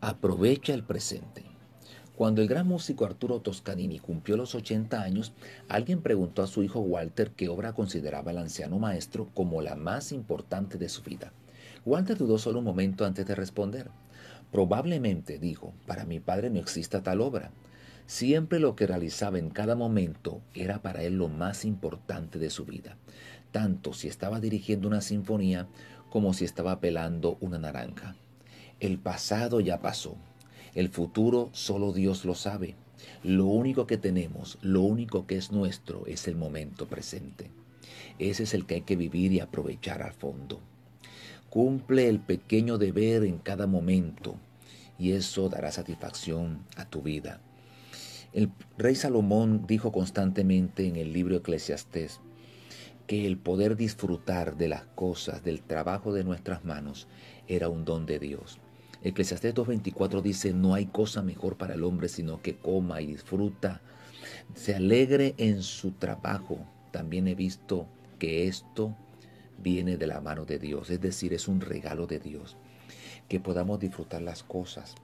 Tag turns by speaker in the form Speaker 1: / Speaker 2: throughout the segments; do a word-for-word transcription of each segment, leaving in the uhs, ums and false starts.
Speaker 1: Aprovecha el presente. Cuando el gran músico Arturo Toscanini cumplió los ochenta años, alguien preguntó a su hijo Walter qué obra consideraba el anciano maestro como la más importante de su vida. Walter dudó solo un momento antes de responder. Probablemente, dijo, para mi padre no exista tal obra. Siempre lo que realizaba en cada momento era para él lo más importante de su vida, tanto si estaba dirigiendo una sinfonía como si estaba pelando una naranja. El pasado ya pasó. El futuro solo Dios lo sabe. Lo único que tenemos, lo único que es nuestro, es el momento presente. Ese es el que hay que vivir y aprovechar al fondo. Cumple el pequeño deber en cada momento y eso dará satisfacción a tu vida. El rey Salomón dijo constantemente en el libro Eclesiastés que el poder disfrutar de las cosas, del trabajo de nuestras manos, era un don de Dios. Eclesiastés dos veinticuatro dice, no hay cosa mejor para el hombre sino que coma y disfruta, se alegre en su trabajo. También he visto que esto viene de la mano de Dios, es decir, es un regalo de Dios, que podamos disfrutar las cosas,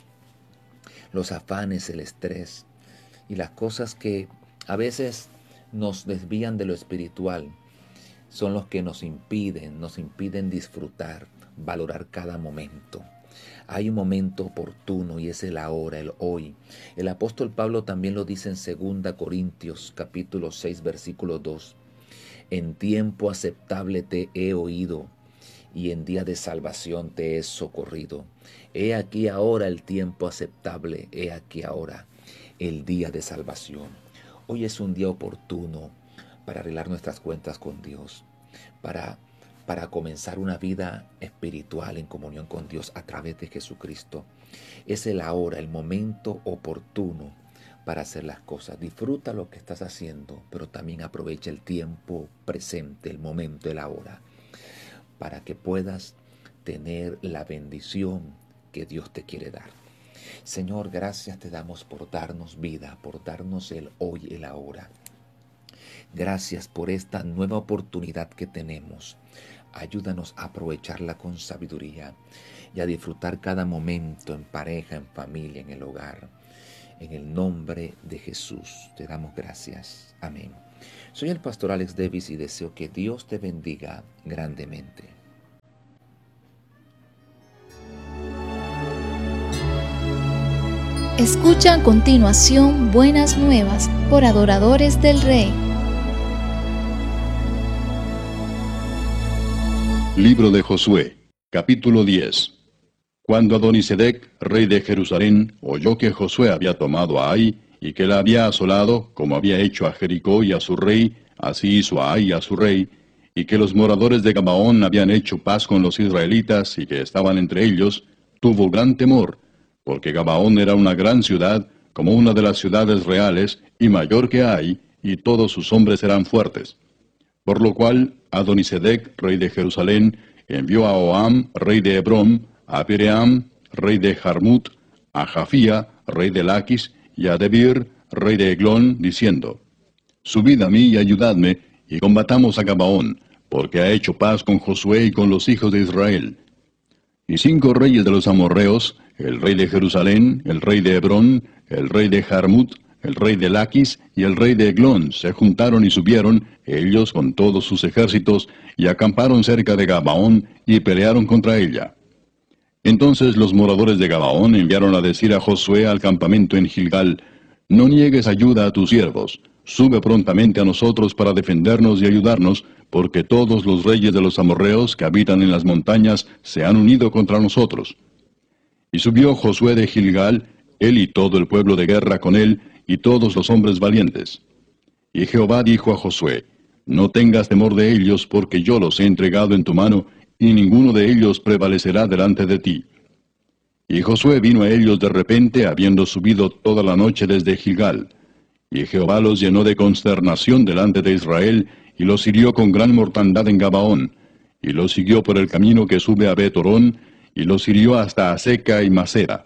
Speaker 1: los afanes, el estrés y las cosas que a veces nos desvían de lo espiritual, son los que nos impiden, nos impiden disfrutar, valorar cada momento. Hay un momento oportuno y es el ahora, el hoy. El apóstol Pablo también lo dice en segunda Corintios capítulo seis versículo dos. En tiempo aceptable te he oído y en día de salvación te he socorrido. He aquí ahora el tiempo aceptable, he aquí ahora el día de salvación. Hoy es un día oportuno para arreglar nuestras cuentas con Dios, para para comenzar una vida espiritual en comunión con Dios a través de Jesucristo. Es el ahora, el momento oportuno para hacer las cosas. Disfruta lo que estás haciendo, pero también aprovecha el tiempo presente, el momento, el ahora, para que puedas tener la bendición que Dios te quiere dar. Señor, gracias te damos por darnos vida, por darnos el hoy, el ahora. Gracias por esta nueva oportunidad que tenemos. Ayúdanos a aprovecharla con sabiduría y a disfrutar cada momento en pareja, en familia, en el hogar. En el nombre de Jesús te damos gracias. Amén. Soy el pastor Alex Davis y deseo que Dios te bendiga grandemente.
Speaker 2: Escucha a continuación Buenas Nuevas por Adoradores del Rey.
Speaker 3: Libro de Josué, capítulo diez. Cuando Adonisedec, rey de Jerusalén, oyó que Josué había tomado a Ai, y que la había asolado, como había hecho a Jericó y a su rey, así hizo a Ai y a su rey, y que los moradores de Gabaón habían hecho paz con los israelitas, y que estaban entre ellos, tuvo gran temor, porque Gabaón era una gran ciudad, como una de las ciudades reales, y mayor que Ai, y todos sus hombres eran fuertes. Por lo cual, Adonisedec, rey de Jerusalén, envió a Oam, rey de Hebrón, a Piream, rey de Jarmut, a Jafía, rey de Laquis, y a Debir, rey de Eglón, diciendo, Subid a mí y ayudadme, y combatamos a Gabaón, porque ha hecho paz con Josué y con los hijos de Israel. Y cinco reyes de los amorreos, el rey de Jerusalén, el rey de Hebrón, el rey de Jarmut, el rey de Laquis y el rey de Eglón se juntaron y subieron, ellos con todos sus ejércitos, y acamparon cerca de Gabaón y pelearon contra ella. Entonces los moradores de Gabaón enviaron a decir a Josué al campamento en Gilgal, No niegues ayuda a tus siervos, sube prontamente a nosotros para defendernos y ayudarnos, porque todos los reyes de los amorreos que habitan en las montañas se han unido contra nosotros. Y subió Josué de Gilgal, él y todo el pueblo de guerra con él, y todos los hombres valientes. Y Jehová dijo a Josué, No tengas temor de ellos, porque yo los he entregado en tu mano, y ninguno de ellos prevalecerá delante de ti. Y Josué vino a ellos de repente, habiendo subido toda la noche desde Gilgal. Y Jehová los llenó de consternación delante de Israel, y los hirió con gran mortandad en Gabaón, y los siguió por el camino que sube a Bet-Horón, y los hirió hasta Aseca y Masera.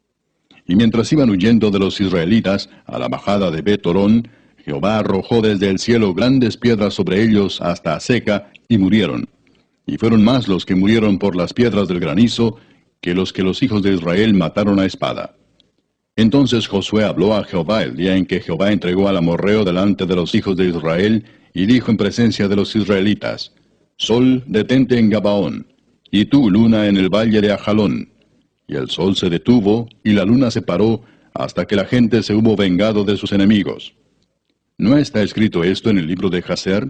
Speaker 3: Y mientras iban huyendo de los israelitas a la bajada de Bet-Horón, Jehová arrojó desde el cielo grandes piedras sobre ellos hasta Aseca, y murieron. Y fueron más los que murieron por las piedras del granizo, que los que los hijos de Israel mataron a espada. Entonces Josué habló a Jehová el día en que Jehová entregó al amorreo delante de los hijos de Israel, y dijo en presencia de los israelitas: Sol, detente en Gabaón, y tú, luna, en el valle de Ajalón. Y el sol se detuvo, y la luna se paró, hasta que la gente se hubo vengado de sus enemigos. ¿No está escrito esto en el libro de Jaser?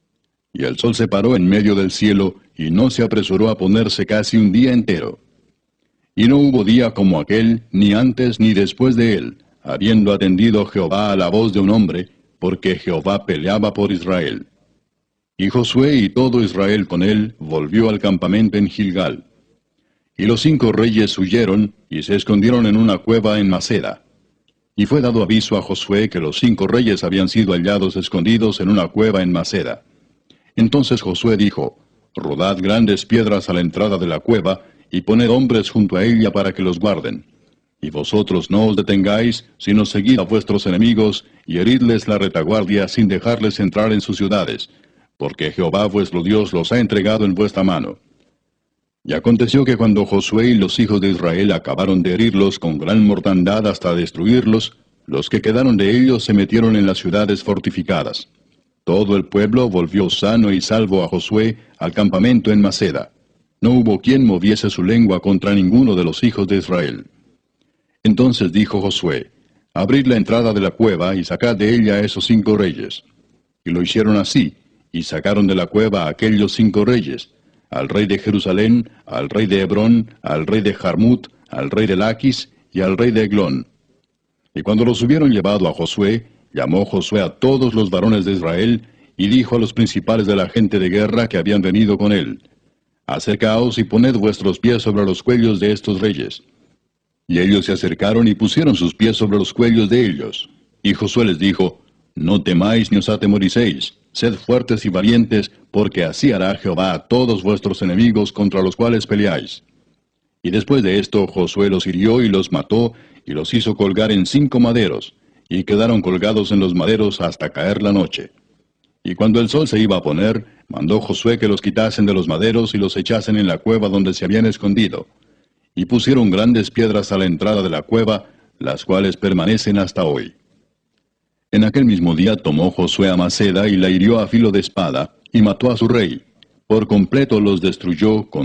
Speaker 3: Y el sol se paró en medio del cielo, y no se apresuró a ponerse casi un día entero. Y no hubo día como aquel, ni antes ni después de él, habiendo atendido Jehová a la voz de un hombre, porque Jehová peleaba por Israel. Y Josué y todo Israel con él volvió al campamento en Gilgal. Y los cinco reyes huyeron, y se escondieron en una cueva en Maceda. Y fue dado aviso a Josué que los cinco reyes habían sido hallados escondidos en una cueva en Maceda. Entonces Josué dijo: Rodad grandes piedras a la entrada de la cueva, y poned hombres junto a ella para que los guarden. Y vosotros no os detengáis, sino seguid a vuestros enemigos, y heridles la retaguardia sin dejarles entrar en sus ciudades, porque Jehová vuestro Dios los ha entregado en vuestra mano. Y aconteció que cuando Josué y los hijos de Israel acabaron de herirlos con gran mortandad hasta destruirlos, los que quedaron de ellos se metieron en las ciudades fortificadas. Todo el pueblo volvió sano y salvo a Josué al campamento en Maceda. No hubo quien moviese su lengua contra ninguno de los hijos de Israel. Entonces dijo Josué: Abrid la entrada de la cueva y sacad de ella a esos cinco reyes. Y lo hicieron así, y sacaron de la cueva a aquellos cinco reyes: al rey de Jerusalén, al rey de Hebrón, al rey de Jarmut, al rey de Laquis y al rey de Eglón. Y cuando los hubieron llevado a Josué, llamó Josué a todos los varones de Israel, y dijo a los principales de la gente de guerra que habían venido con él: Acercaos y poned vuestros pies sobre los cuellos de estos reyes. Y ellos se acercaron y pusieron sus pies sobre los cuellos de ellos. Y Josué les dijo: No temáis ni os atemoricéis, sed fuertes y valientes, porque así hará Jehová a todos vuestros enemigos contra los cuales peleáis. Y después de esto Josué los hirió y los mató, y los hizo colgar en cinco maderos, y quedaron colgados en los maderos hasta caer la noche. Y cuando el sol se iba a poner, mandó Josué que los quitasen de los maderos y los echasen en la cueva donde se habían escondido. Y pusieron grandes piedras a la entrada de la cueva, las cuales permanecen hasta hoy. En aquel mismo día tomó Josué a Maceda y la hirió a filo de espada, y mató a su rey. Por completo los destruyó con